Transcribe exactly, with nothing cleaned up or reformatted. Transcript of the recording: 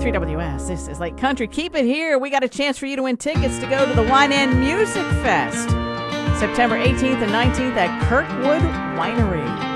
three W S. This is Lake Country. Keep it here. We got a chance for you to win tickets to go to the Wine and Music Fest, September eighteenth and nineteenth at Kirkwood Winery.